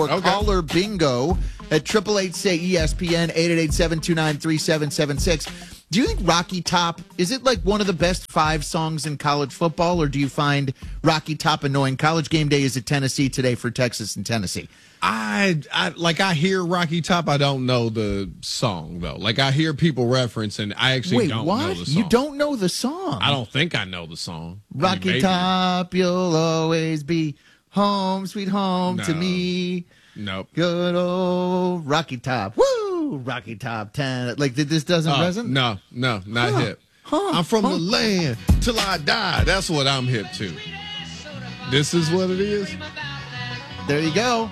Caller bingo at 888-SAY-ESPN, 888-729-3776. Do you think Rocky Top, is it like one of the best 5 songs in college football, or do you find Rocky Top annoying? College Game Day is at Tennessee today for Texas and Tennessee. I hear Rocky Top. I don't know the song, though. Like, I hear people reference, and I actually don't know the song. You don't know the song? I don't think I know the song. Rocky Top, you'll always be home, sweet home to me. Nope. Good old Rocky Top. Woo! Rocky Top 10. Like, this doesn't resonate? No, not hip. I'm from the land till I die. That's what I'm hip to. This is what it is. There you go.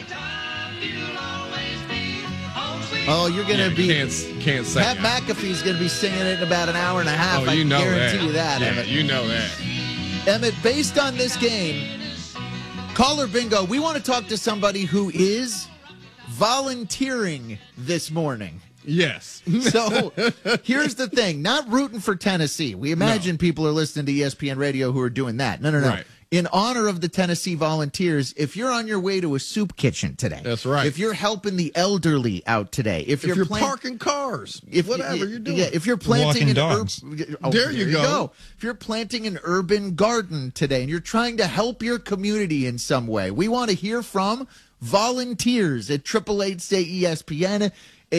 Oh, you're going to be... Can't sing. Pat McAfee's going to be singing it in about an hour and a half. Oh, you know guarantee you that, yeah, Emmett. You know that. Emmett, based on this game, caller bingo, we want to talk to somebody who is volunteering this morning. Yes. So here's the thing. Not rooting for Tennessee. We imagine people are listening to ESPN Radio who are doing that. No. Right. In honor of the Tennessee Volunteers, if you're on your way to a soup kitchen today. That's right. If you're helping the elderly out today. If you're parking cars. Whatever you're doing. Yeah, if you're planting There you go. If you're planting an urban garden today and you're trying to help your community in some way, we want to hear from volunteers at 888-SAY-ESPN,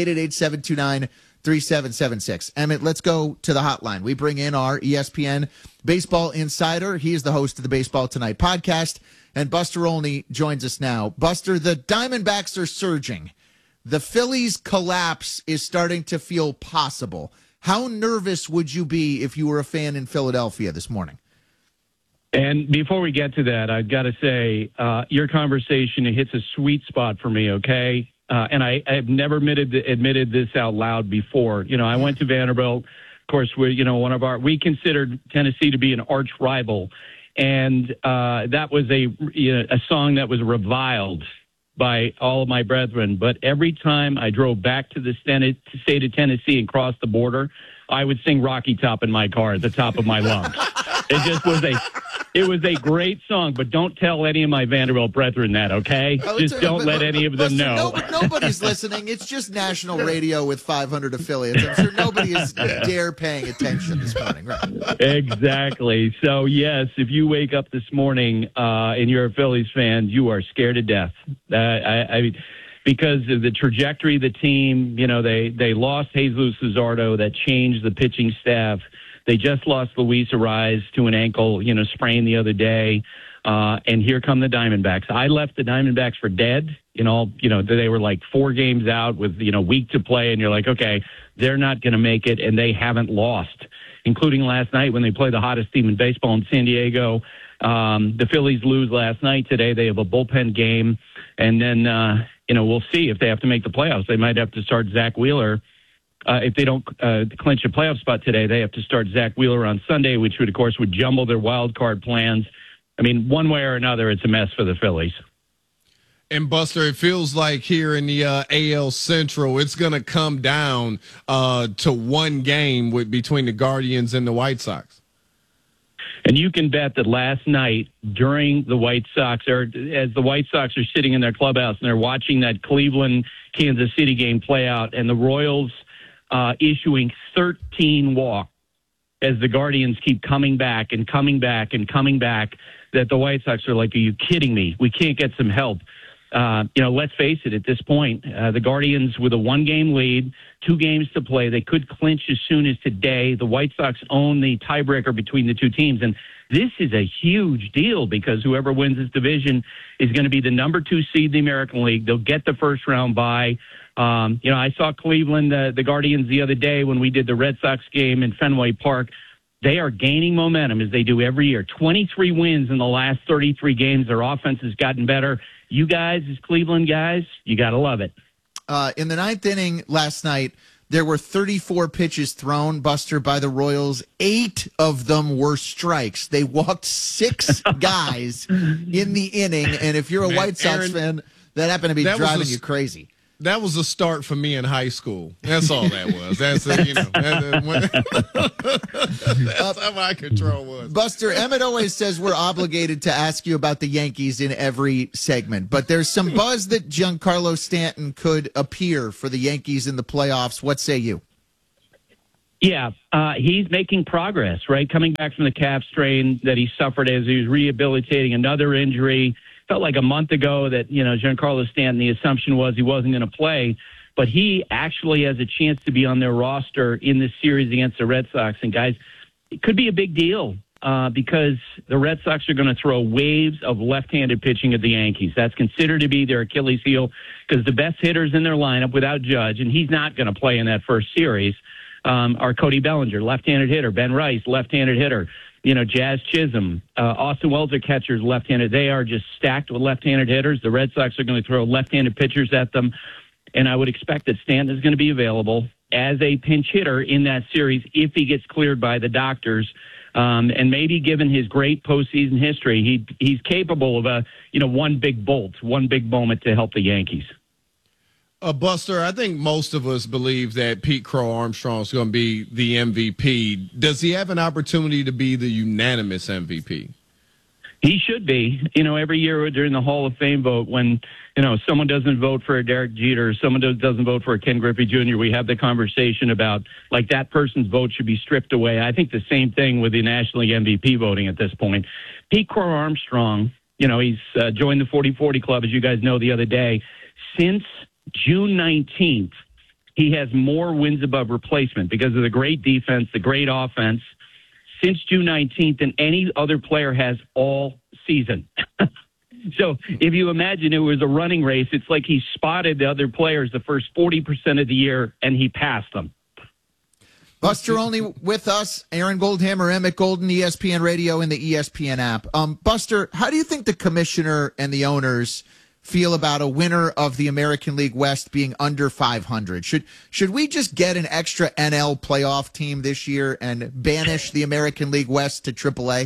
888-729-3776. Emmett, let's go to the hotline. We bring in our ESPN baseball insider. He is the host of the Baseball Tonight podcast, and Buster Olney joins us now. Buster, the Diamondbacks are surging. The Phillies' collapse is starting to feel possible. How nervous would you be if you were a fan in Philadelphia this morning? And before we get to that, I've got to say, your conversation, it hits a sweet spot for me, okay? And I've never admitted this out loud before. You know, I went to Vanderbilt. Of course, we considered Tennessee to be an arch rival. And that was a song that was reviled by all of my brethren. But every time I drove back to the state of Tennessee and crossed the border, I would sing Rocky Top in my car at the top of my lungs. It was a great song, but don't tell any of my Vanderbilt brethren that, okay? Just don't let any of them know. Nobody's listening. It's just national radio with 500 affiliates. I'm sure nobody is dare paying attention this morning, right? Exactly. So, yes, if you wake up this morning and you're a Phillies fan, you are scared to death. Because of the trajectory of the team, you know, they lost Jesus Luzardo. That changed the pitching staff. They just lost Luis Arraez to an ankle, sprain the other day. And here come the Diamondbacks. I left the Diamondbacks for dead. They were like 4 games out with, week to play. And you're like, okay, they're not going to make it. And they haven't lost, including last night when they played the hottest team in baseball in San Diego. The Phillies lose last night. Today they have a bullpen game. And then, we'll see if they have to make the playoffs. They might have to start Zach Wheeler. If they don't clinch a playoff spot today, they have to start Zach Wheeler on Sunday, which would jumble their wild card plans. I mean, one way or another, it's a mess for the Phillies. And, Buster, it feels like here in the AL Central, it's going to come down to one game between the Guardians and the White Sox. And you can bet that last night during the White Sox, or as the White Sox are sitting in their clubhouse and they're watching that Cleveland-Kansas City game play out, and the Royals issuing 13 walks as the Guardians keep coming back, that the White Sox are like, are you kidding me? We can't get some help. Let's face it, at this point, the Guardians with a 1-game lead, 2 games to play, they could clinch as soon as today. The White Sox own the tiebreaker between the two teams. And this is a huge deal because whoever wins this division is going to be the number 2 seed in the American League. They'll get the first round bye. I saw Cleveland, the Guardians the other day when we did the Red Sox game in Fenway Park. They are gaining momentum as they do every year. 23 wins in the last 33 games. Their offense has gotten better. You guys, as Cleveland guys, you got to love it. In the 9th inning last night, there were 34 pitches thrown, Buster, by the Royals. 8 of them were strikes. They walked 6 guys in the inning. And if you're a White Sox fan, that happened to be driving you crazy. That was a start for me in high school. That's all that was. That's that's how my control was. Buster, Emmett always says we're obligated to ask you about the Yankees in every segment, but there's some buzz that Giancarlo Stanton could appear for the Yankees in the playoffs. What say you? Yeah, he's making progress, right? Coming back from the calf strain that he suffered as he was rehabilitating another injury. Felt like a month ago that, Giancarlo Stanton, the assumption was he wasn't going to play, but he actually has a chance to be on their roster in this series against the Red Sox. And guys, it could be a big deal because the Red Sox are going to throw waves of left-handed pitching at the Yankees. That's considered to be their Achilles heel because the best hitters in their lineup without Judge, and he's not going to play in that first series, are Cody Bellinger, left-handed hitter, Ben Rice, left-handed hitter, Jazz Chisholm, Austin Wells are catchers, left-handed. They are just stacked with left-handed hitters. The Red Sox are going to throw left-handed pitchers at them, and I would expect that Stanton is going to be available as a pinch hitter in that series if he gets cleared by the doctors. And maybe given his great postseason history, he's capable of one big bolt, one big moment to help the Yankees. Buster, I think most of us believe that Pete Crow Armstrong is going to be the MVP. Does he have an opportunity to be the unanimous MVP? He should be. Every year during the Hall of Fame vote, when someone doesn't vote for a Derek Jeter, someone doesn't vote for a Ken Griffey Jr., we have the conversation about that person's vote should be stripped away. I think the same thing with the National League MVP voting at this point. Pete Crow Armstrong, he's joined the 40-40 club, as you guys know, the other day. Since June 19th, he has more wins above replacement because of the great defense, the great offense, since June 19th than any other player has all season. So if you imagine it was a running race, it's like he spotted the other players the first 40% of the year, and he passed them. Buster Olney with us, Aaron Goldhammer, Emmett Golden, ESPN Radio, and the ESPN app. Buster, how do you think the commissioner and the owners feel about a winner of the American League West being under 500? Should we just get an extra NL playoff team this year and banish the American League West to AAA?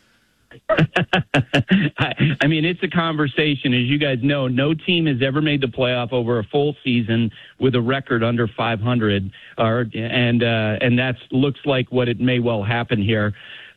I mean, it's a conversation. As you guys know, no team has ever made the playoff over a full season with a record under 500, and that looks like what it may well happen here.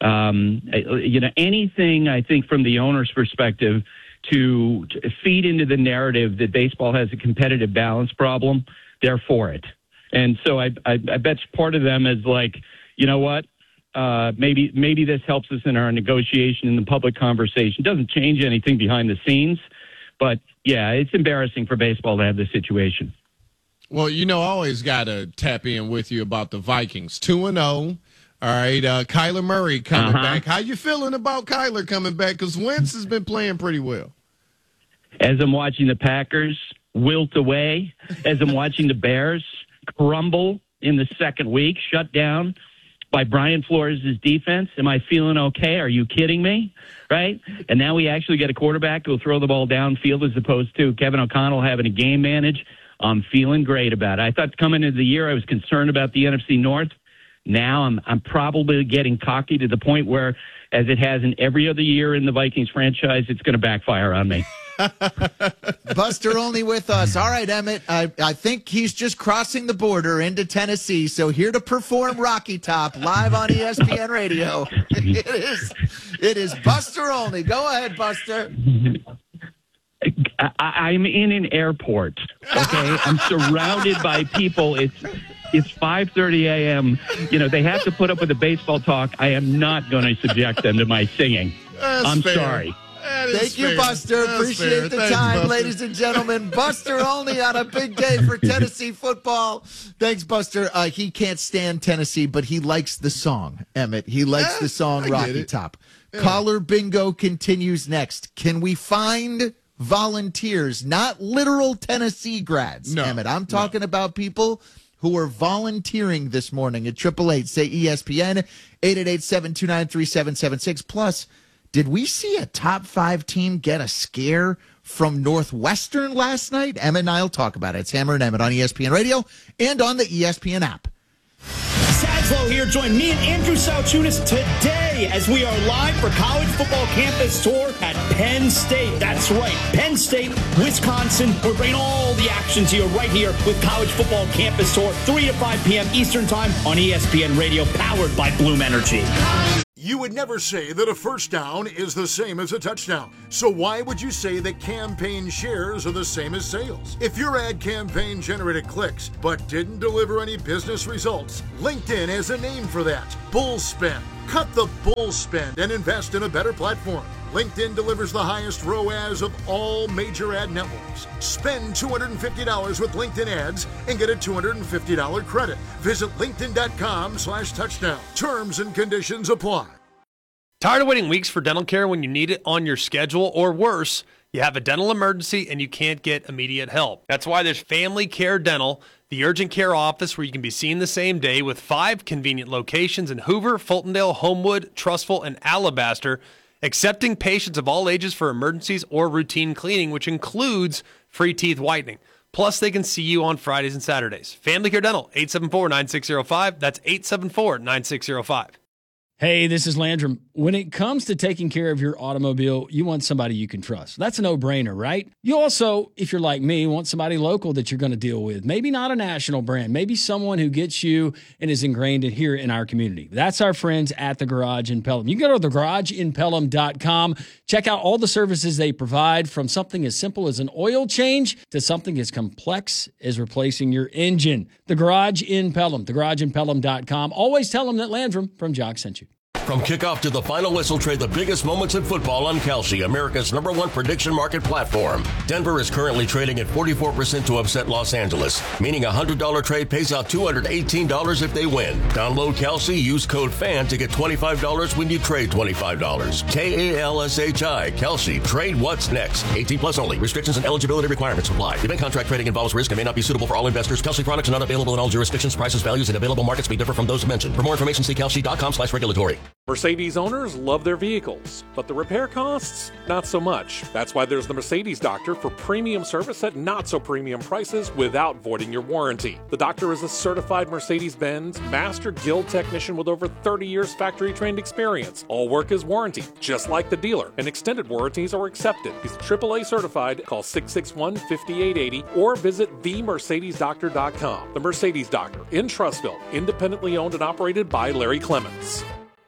Anything I think from the owner's perspective to feed into the narrative that baseball has a competitive balance problem, they're for it. And so I bet part of them is like, you know what? Maybe this helps us in our negotiation in the public conversation. Doesn't change anything behind the scenes, but yeah, it's embarrassing for baseball to have this situation. Well, I always got to tap in with you about the Vikings. 2-0. All right, Kyler Murray coming back. How you feeling about Kyler coming back? Because Wentz has been playing pretty well. As I'm watching the Packers wilt away, as I'm watching the Bears crumble in the second week, shut down by Brian Flores' defense, am I feeling okay? Are you kidding me? Right? And now we actually get a quarterback who will throw the ball downfield as opposed to Kevin O'Connell having a game manage. I'm feeling great about it. I thought coming into the year I was concerned about the NFC North. Now I'm probably getting cocky to the point where, as it has in every other year in the Vikings franchise, it's going to backfire on me. Buster Olney with us. All right, Emmett, I think he's just crossing the border into Tennessee, so here to perform Rocky Top live on ESPN Radio. It is Buster Olney. Go ahead, Buster. I'm in an airport, okay? I'm surrounded by people. It's 5:30 a.m. They have to put up with the baseball talk. I am not going to subject them to my singing. I'm fair. Sorry. Thank you, Buster. Appreciate the Thanks, time, Buster. ladies and gentlemen. Buster Olney on a big day for Tennessee football. Thanks, Buster. He can't stand Tennessee, but he likes the song, Emmett. He likes the song Rocky Top. Yeah. Caller bingo continues next. Can we find volunteers, not literal Tennessee grads, Emmett? I'm talking about people who are volunteering this morning at 888, say ESPN, 888-729-3776. Plus, did we see a top 5 team get a scare from Northwestern last night? Emmett and I will talk about it. It's Hammer and Emmett on ESPN Radio and on the ESPN app. Flo here. Join me and Andrew Salchunas today as we are live for College Football Campus Tour at Penn State. That's right, Penn State, Wisconsin. We're bringing all the action to you right here with College Football Campus Tour, 3 to 5 p.m. Eastern Time on ESPN Radio, powered by Bloom Energy. You would never say that a first down is the same as a touchdown. So why would you say that campaign shares are the same as sales? If your ad campaign generated clicks but didn't deliver any business results, LinkedIn has a name for that: bull spend. Cut the bull spend and invest in a better platform. LinkedIn delivers the highest ROAS of all major ad networks. Spend $250 with LinkedIn ads and get a $250 credit. Visit linkedin.com/touchdown. Terms and conditions apply. Tired of waiting weeks for dental care when you need it on your schedule, or worse, you have a dental emergency and you can't get immediate help? That's why there's Family Care Dental, the urgent care office where you can be seen the same day, with 5 convenient locations in Hoover, Fultondale, Homewood, Trussville, and Alabaster, accepting patients of all ages for emergencies or routine cleaning, which includes free teeth whitening. Plus, they can see you on Fridays and Saturdays. Family Care Dental, 874-9605. That's 874-9605. Hey, this is Landrum. When it comes to taking care of your automobile, you want somebody you can trust. That's a no-brainer, right? You also, if you're like me, want somebody local that you're going to deal with. Maybe not a national brand. Maybe someone who gets you and is ingrained here in our community. That's our friends at The Garage in Pelham. You can go to thegarageinpelham.com. Check out all the services they provide, from something as simple as an oil change to something as complex as replacing your engine. The Garage in Pelham, thegarageinpelham.com. Always tell them that Landrum from Jock sent you. From kickoff to the final whistle, trade the biggest moments in football on Kalshi, America's #1 prediction market platform. Denver is currently trading at 44% to upset Los Angeles, meaning a $100 trade pays out $218 if they win. Download Kalshi, use code FAN to get $25 when you trade $25. KALSHI, Kalshi, trade what's next. 18 plus only. Restrictions and eligibility requirements apply. Event contract trading involves risk and may not be suitable for all investors. Kalshi products are not available in all jurisdictions. Prices, values, and available markets may differ from those mentioned. For more information, see kalshi.com/regulatory. Mercedes owners love their vehicles, but the repair costs, not so much. That's why there's the Mercedes Doctor for premium service at not-so-premium prices without voiding your warranty. The Doctor is a certified Mercedes-Benz Master Guild technician with over 30 years factory-trained experience. All work is warranty, just like the dealer, and extended warranties are accepted. He's AAA certified. Call 661-5880 or visit themercedesdoctor.com. The Mercedes Doctor in Trussville, independently owned and operated by Larry Clements.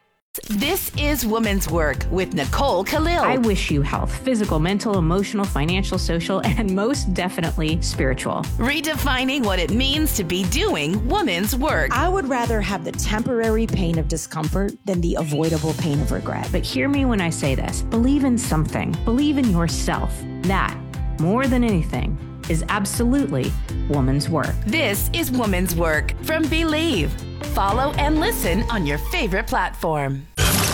This is Woman's Work with Nicole Khalil. I wish you health, physical, mental, emotional, financial, social, and most definitely spiritual. Redefining what it means to be doing woman's work. I would rather have the temporary pain of discomfort than the avoidable pain of regret. But hear me when I say this. Believe in something. Believe in yourself. That, more than anything, is absolutely woman's work. This is Woman's Work from Believe. Follow and listen on your favorite platform.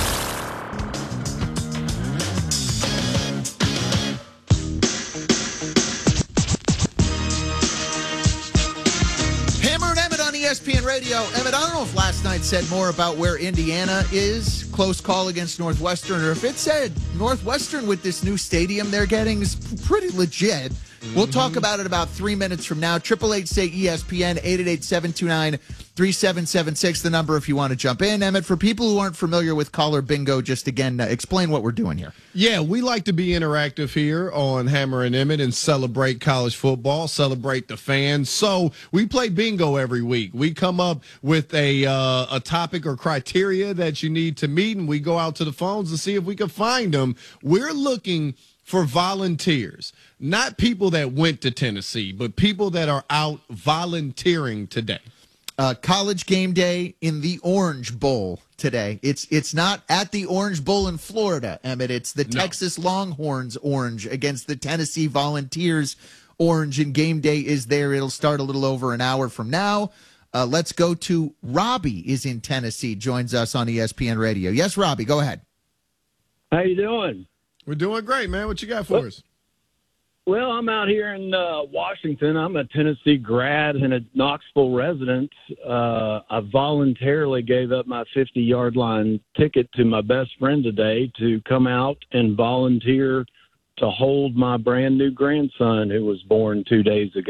Hammer and Emmett on ESPN Radio. Emmett, I don't know if last night said more about where Indiana is, close call against Northwestern, or if it said Northwestern with this new stadium they're getting is pretty legit. We'll talk about it about 3 minutes from now. 888-SAY-ESPN, 888-729-3776, the number if you want to jump in. Emmett, for people who aren't familiar with caller bingo, just again, explain what we're doing here. Yeah, we like to be interactive here on Hammer and Emmett and celebrate college football, celebrate the fans. So we play bingo every week. We come up with a topic or criteria that you need to meet, and we go out to the phones to see if we can find them. We're looking for volunteers, not people that went to Tennessee, but people that are out volunteering today. College game day in the Orange Bowl today. It's not at the Orange Bowl in Florida, Emmett. It's the Texas Longhorns Orange against the Tennessee Volunteers Orange, and game day is there. It'll start a little over an hour from now. Let's go to Robbie is in Tennessee, joins us on ESPN Radio. Yes, Robbie, go ahead. How you doing? We're doing great, man. What you got for us? Well, I'm out here in Washington. I'm a Tennessee grad and a Knoxville resident. I voluntarily gave up my 50-yard line ticket to my best friend today to come out and volunteer to hold my brand new grandson who was born 2 days ago.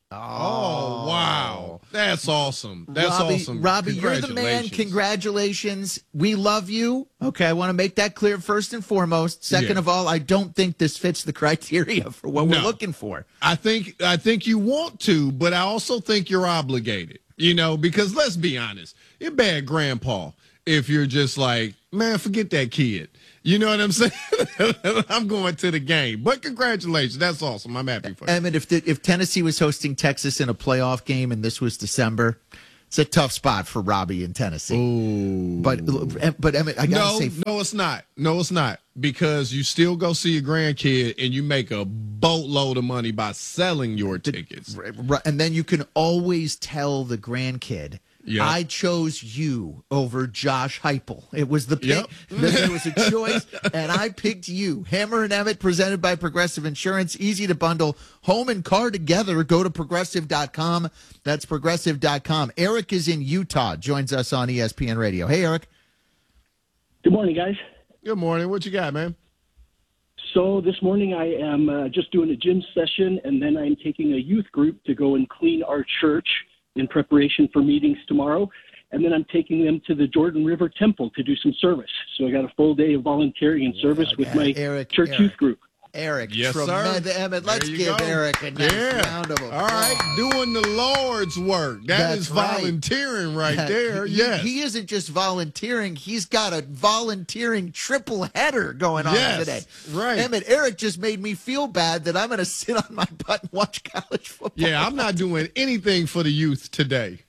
Oh, wow. That's awesome. That's awesome. Robbie, you're the man. Congratulations. We love you. Okay, I want to make that clear first and foremost. Second of all, I don't think this fits the criteria for what we're looking for. I think you want to, but I also think you're obligated, because let's be honest. You're bad grandpa if you're just like, man, forget that kid. You know what I'm saying? I'm going to the game. But congratulations. That's awesome. I'm happy for you. Emmett, if Tennessee was hosting Texas in a playoff game and this was December, it's a tough spot for Robbie in Tennessee. Ooh. But Emmett, I got to say. No, it's not. No, it's not. Because you still go see your grandkid and you make a boatload of money by selling your tickets. And then you can always tell the grandkid, I chose you over Josh Heupel. It was the pick. There was a choice, and I picked you. Hammer and Emmett, presented by Progressive Insurance. Easy to bundle home and car together. Go to Progressive.com. That's Progressive.com. Eric is in Utah. Joins us on ESPN Radio. Hey, Eric. Good morning, guys. Good morning. What you got, man? So this morning I am just doing a gym session, and then I'm taking a youth group to go and clean our church in preparation for meetings tomorrow. And then I'm taking them to the Jordan River Temple to do some service. So I got a full day of volunteering and service with my church youth group. Eric, yes, sir. Emmett, let's give Eric a nice round of applause. All right, doing the Lord's work. That's volunteering right there. Yes. He isn't just volunteering. He's got a volunteering triple header going on today. Right. Emmett, Eric just made me feel bad that I'm going to sit on my butt and watch college football. Yeah, I'm not doing anything for the youth today.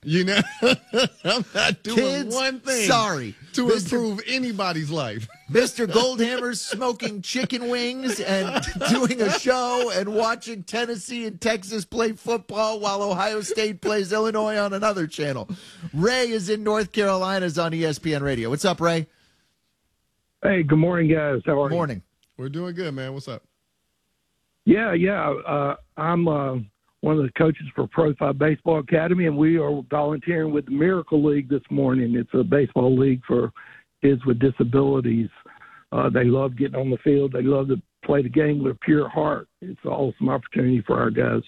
I'm not doing one thing. Sorry. To improve anybody's life. Mr. Goldhammer's smoking chicken wings and doing a show and watching Tennessee and Texas play football while Ohio State plays Illinois on another channel. Ray is in North Carolina, is on ESPN Radio. What's up, Ray? Hey, good morning, guys. How are you? Morning. We're doing good, man. What's up? Yeah. I'm one of the coaches for Pro 5 Baseball Academy, and we are volunteering with the Miracle League this morning. It's a baseball league for kids with disabilities. They love getting on the field. They love to play the game with a pure heart. It's an awesome opportunity for our guys.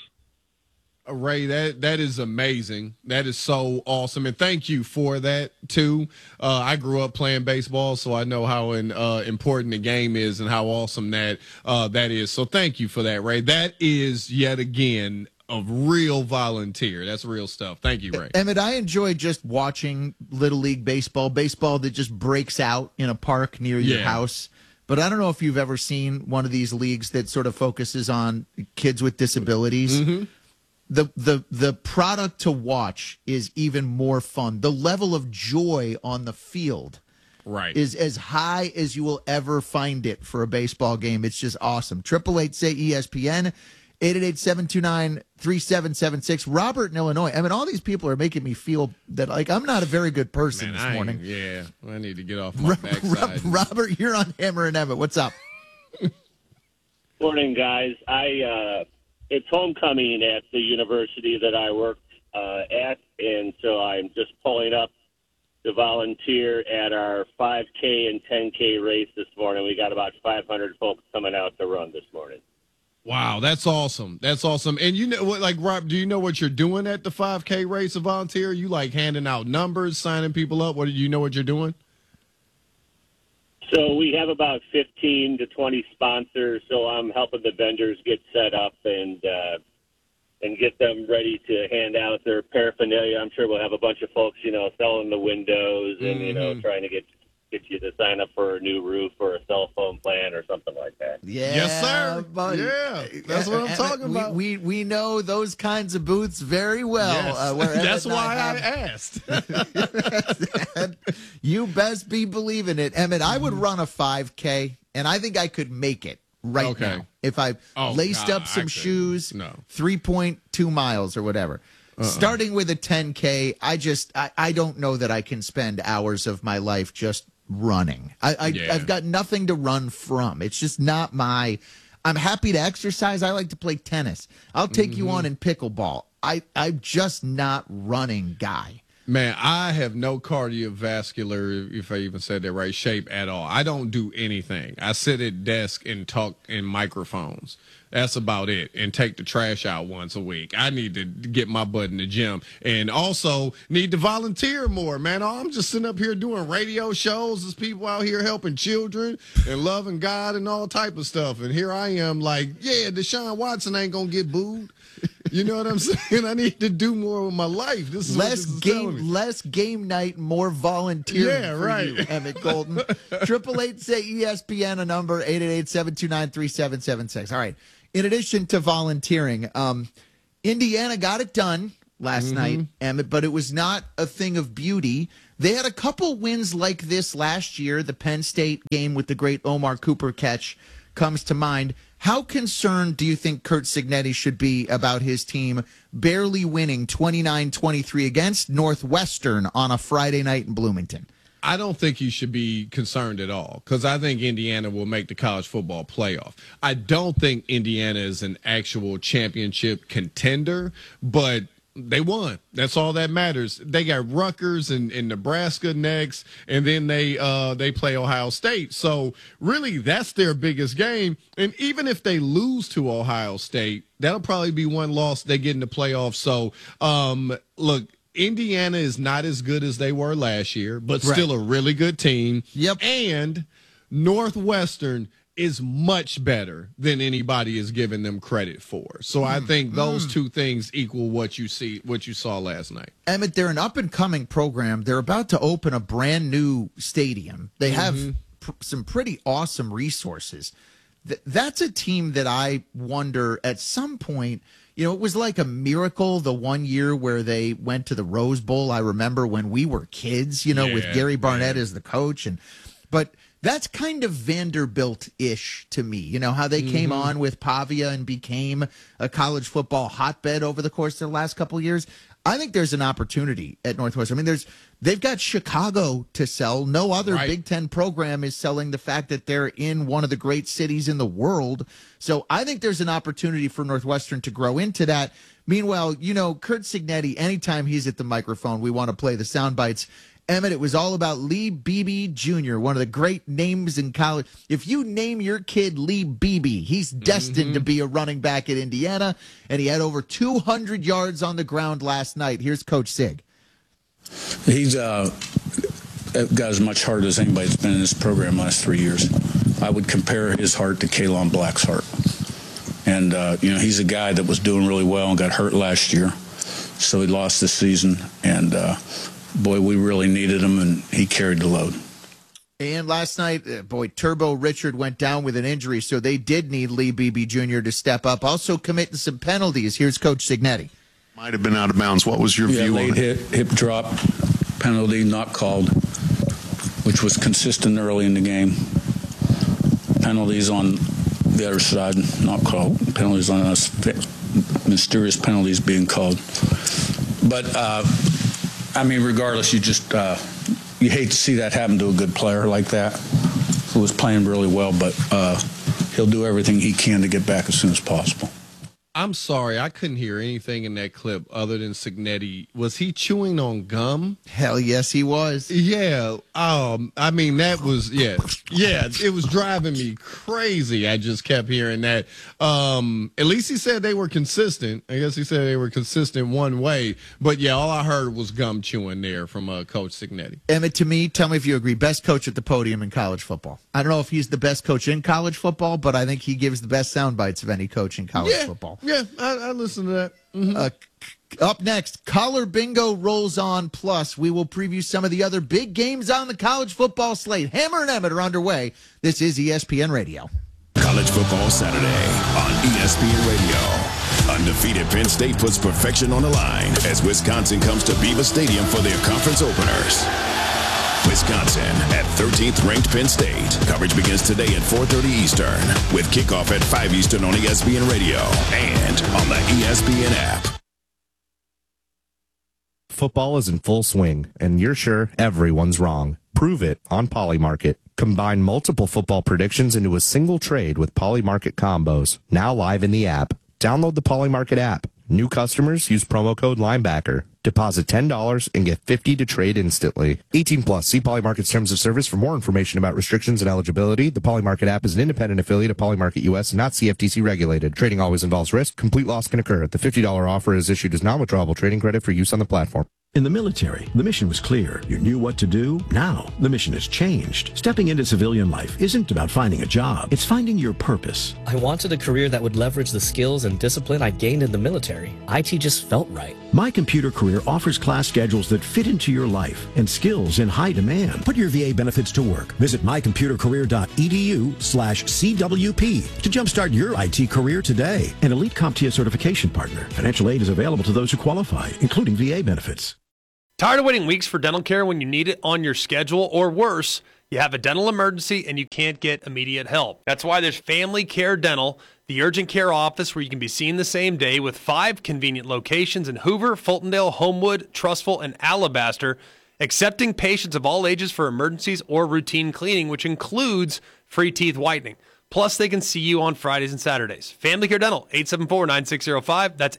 Ray, that is amazing. That is so awesome, and thank you for that too. I grew up playing baseball, so I know how important the game is and how awesome that is. So thank you for that, Ray. That is yet again a real volunteer. That's real stuff. Thank you, Ray. Emmett, I enjoy just watching Little League baseball that just breaks out in a park near your house. But I don't know if you've ever seen one of these leagues that sort of focuses on kids with disabilities. Mm-hmm. The product to watch is even more fun. The level of joy on the field is as high as you will ever find it for a baseball game. It's just awesome. 888-SAY-ESPN, 888-729-3776. Robert in Illinois. I mean, all these people are making me feel that like I'm not a very good person this morning. I need to get off my backside. Robert, you're on Hammer and Emmett. What's up? Morning, guys. It's homecoming at the university that I worked at, and so I'm just pulling up to volunteer at our 5K and 10K race this morning. We got about 500 folks coming out to run this morning. Wow, that's awesome. That's awesome. And you know what, like, Rob, do you know what you're doing at the 5K race of volunteer? Are you like handing out numbers, signing people up? Do you know what you're doing? So we have about 15 to 20 sponsors, so I'm helping the vendors get set up and get them ready to hand out their paraphernalia. I'm sure we'll have a bunch of folks, selling the windows and, trying to get you to sign up for a new roof or a cell phone plan or something like that. Yeah, yes, sir. Buddy. Yeah, that's what I'm talking about. We know those kinds of booths very well. Yes. That's why I asked. You best be believing it. Emmett, I would run a 5K, and I think I could make it now. If I laced up some shoes, 3.2 miles or whatever. Starting with a 10K, I don't know that I can spend hours of my life just running. I've got nothing to run from. It's just not I'm happy to exercise. I like to play tennis. I'll take you on in pickleball. I'm just not running guy. Man, I have no cardiovascular, if I even said that right, shape at all. I don't do anything. I sit at desk and talk in microphones. That's about it. And take the trash out once a week. I need to get my butt in the gym. And also need to volunteer more, man. I'm just sitting up here doing radio shows. There's people out here helping children and loving God and all type of stuff. And here I am like, yeah, Deshaun Watson ain't going to get booed. You know what I'm saying? I need to do more with my life. This is less game night, more volunteering. Yeah, right. You, Emmett Golden. 888 say ESPN, a number 888-729-3776. All right. In addition to volunteering, Indiana got it done last night, Emmett, but it was not a thing of beauty. They had a couple wins like this last year. The Penn State game with the great Omar Cooper catch comes to mind. How concerned do you think Curt Cignetti should be about his team barely winning 29-23 against Northwestern on a Friday night in Bloomington? I don't think you should be concerned at all because I think Indiana will make the college football playoff. I don't think Indiana is an actual championship contender, but they won. That's all that matters. They got Rutgers and Nebraska next, and then they play Ohio State. So really, that's their biggest game. And even if they lose to Ohio State, that'll probably be one loss they get in the playoffs. So look, Indiana is not as good as they were last year, but still a really good team. Yep. And Northwestern is much better than anybody is giving them credit for. So I think those two things equal what you saw last night. Emmett, they're an up-and-coming program. They're about to open a brand-new stadium. They have some pretty awesome resources. That's a team that I wonder at some point, you know, it was like a miracle the one year where they went to the Rose Bowl. I remember when we were kids, you know, with Gary Barnett as the coach. But that's kind of Vanderbilt-ish to me. You know, how they came on with Pavia and became a college football hotbed over the course of the last couple of years. I think there's an opportunity at Northwestern. I mean, they've got Chicago to sell. No other Big Ten program is selling the fact that they're in one of the great cities in the world. So I think there's an opportunity for Northwestern to grow into that. Meanwhile, you know, Curt Cignetti, anytime he's at the microphone, we want to play the sound bites. Emmett, it was all about Lee Beebe Jr., one of the great names in college. If you name your kid Lee Beebe, he's destined to be a running back at Indiana, and he had over 200 yards on the ground last night. Here's Coach Sig. He's got as much heart as anybody that's been in this program last 3 years. I would compare his heart to Kalon Black's heart. And, you know, he's a guy that was doing really well and got hurt last year, so he lost this season. And, boy, we really needed him, and he carried the load. And last night, Turbo Richard went down with an injury, so they did need Lee Beebe Jr. to step up. Also committing some penalties. Here's Coach Cignetti. Might have been out of bounds. What was your view on it? Hip drop penalty, not called, which was consistent early in the game. Penalties on the other side, not called. Penalties on us, mysterious penalties being called. But, I mean, regardless, you just you hate to see that happen to a good player like that who was playing really well, but he'll do everything he can to get back as soon as possible. I'm sorry, I couldn't hear anything in that clip other than Cignetti. Was he chewing on gum? Hell yes, he was. Yeah. I mean, that was, yeah, it was driving me crazy. I just kept hearing that. At least he said they were consistent. I guess he said they were consistent one way. But, yeah, all I heard was gum chewing there from Coach Cignetti. Emmett, to me, tell me if you agree, best coach at the podium in college football. I don't know if he's the best coach in college football, but I think he gives the best sound bites of any coach in college football. Yeah, I listen to that. Up next, Collar Bingo rolls on. Plus, we will preview some of the other big games on the college football slate. Hammer and Emmett are underway. This is ESPN Radio. College Football Saturday on ESPN Radio. Undefeated Penn State puts perfection on the line as Wisconsin comes to Beaver Stadium for their conference openers. Wisconsin at 13th ranked Penn State. Coverage begins today at 4:30 Eastern with kickoff at 5 Eastern on ESPN Radio and on the ESPN app. Football is in full swing, and you're sure everyone's wrong. Prove it on Polymarket. Combine multiple football predictions into a single trade with Polymarket combos. Now live in the app. Download the Polymarket app. New customers use promo code Linebacker. Deposit $10 and get $50 to trade instantly. 18 plus. See Polymarket's terms of service for more information about restrictions and eligibility. The Polymarket app is an independent affiliate of Polymarket US, not CFTC regulated. Trading always involves risk. Complete loss can occur. The $50 offer is issued as non-withdrawable trading credit for use on the platform. In the military, the mission was clear. You knew what to do. Now, the mission has changed. Stepping into civilian life isn't about finding a job. It's finding your purpose. I wanted a career that would leverage the skills and discipline I gained in the military. IT just felt right. My Computer Career offers class schedules that fit into your life and skills in high demand. Put your VA benefits to work. Visit mycomputercareer.edu/CWP to jumpstart your IT career today. An elite CompTIA certification partner. Financial aid is available to those who qualify, including VA benefits. Tired of waiting weeks for dental care when you need it on your schedule, or worse, you have a dental emergency and you can't get immediate help? That's why there's Family Care Dental, the urgent care office where you can be seen the same day, with 5 convenient locations in Hoover, Fultondale, Homewood, Trussville, and Alabaster, accepting patients of all ages for emergencies or routine cleaning, which includes free teeth whitening. Plus, they can see you on Fridays and Saturdays. Family Care Dental, 874-9605. That's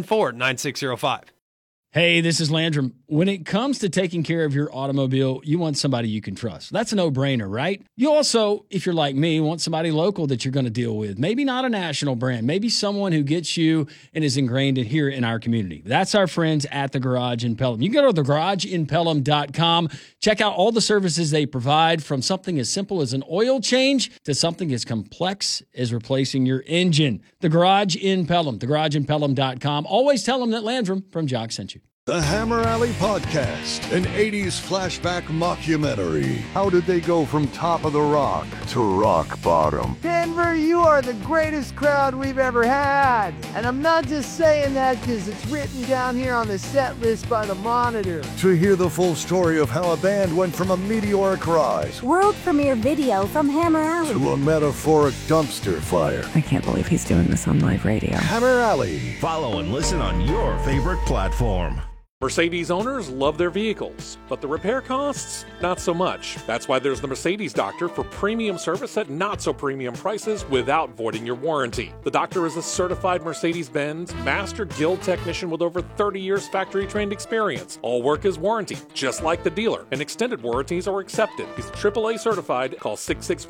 874-9605. Hey, this is Landrum. When it comes to taking care of your automobile, you want somebody you can trust. That's a no-brainer, right? You also, if you're like me, want somebody local that you're going to deal with. Maybe not a national brand. Maybe someone who gets you and is ingrained in here in our community. That's our friends at The Garage in Pelham. You can go to thegarageinpelham.com. Check out all the services they provide, from something as simple as an oil change to something as complex as replacing your engine. The Garage in Pelham, thegarageinpelham.com. Always tell them that Landrum from Jock sent you. The Hammer Alley Podcast, an 80s flashback mockumentary. How did they go from top of the rock to rock bottom? Denver, you are the greatest crowd we've ever had. And I'm not just saying that because it's written down here on the set list by the Monitor. To hear the full story of how a band went from a meteoric rise, World premiere video from Hammer Alley, to a metaphoric dumpster fire. I can't believe he's doing this on live radio. Hammer Alley. Follow and listen on your favorite platform. Mercedes owners love their vehicles, but the repair costs, not so much. That's why there's the Mercedes Doctor for premium service at not so premium prices without voiding your warranty. The Doctor is a certified Mercedes-Benz Master Guild technician with over 30 years factory trained experience. All work is warranty, just like the dealer, and extended warranties are accepted. He's AAA certified. Call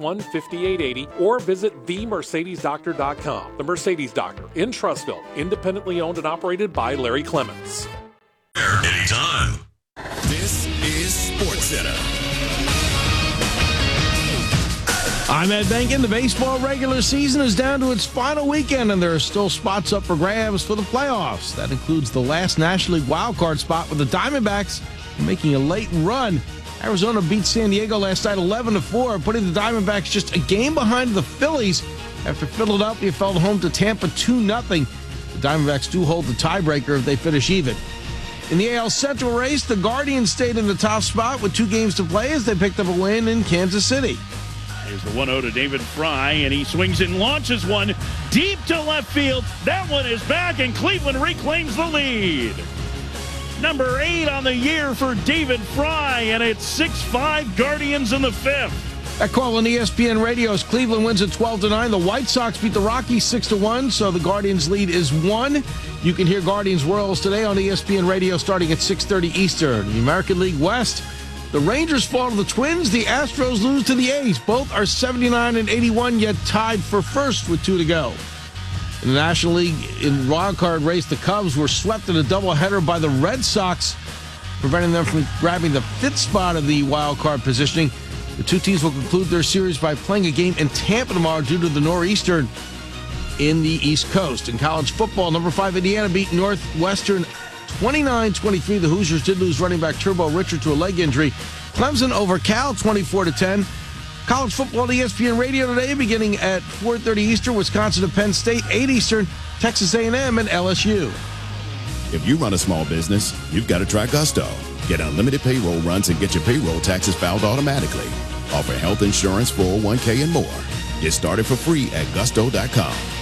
661-5880 or visit themercedesdoctor.com. The Mercedes Doctor in Trussville, independently owned and operated by Larry Clements. Anytime. This is SportsCenter. I'm Ed Benkin. The baseball regular season is down to its final weekend, and there are still spots up for grabs for the playoffs. That includes the last National League wildcard spot, with the Diamondbacks making a late run. Arizona beat San Diego last night 11-4, putting the Diamondbacks just a game behind the Phillies after Philadelphia fell home to Tampa 2-0. The Diamondbacks do hold the tiebreaker if they finish even. In the AL Central race, the Guardians stayed in the top spot with 2 games to play as they picked up a win in Kansas City. Here's the 1-0 to David Fry, and he swings and launches one deep to left field. That one is back, and Cleveland reclaims the lead. Number 8 on the year for David Fry, and it's 6-5 Guardians in the 5th. That call on ESPN Radio is Cleveland wins at 12-9. The White Sox beat the Rockies 6-1, so the Guardians' lead is 1. You can hear Guardians Royals today on ESPN Radio starting at 6:30 Eastern. The American League West, the Rangers fall to the Twins. The Astros lose to the A's. Both are 79 and 81, yet tied for first with 2 to go. In the National League in wildcard race, the Cubs were swept in a doubleheader by the Red Sox, preventing them from grabbing the 5th spot of the wildcard positioning. The 2 teams will conclude their series by playing a game in Tampa tomorrow due to the nor'easter in the East Coast. In college football, number 5 Indiana beat Northwestern 29-23. The Hoosiers did lose running back Turbo Richard to a leg injury. Clemson over Cal 24-10. College football on ESPN Radio today beginning at 4:30 Eastern. Wisconsin and Penn State, 8 Eastern. Texas A&M and LSU. If you run a small business, you've got to try Gusto. Get unlimited payroll runs and get your payroll taxes filed automatically. Offer health insurance, 401k, and more. Get started for free at gusto.com.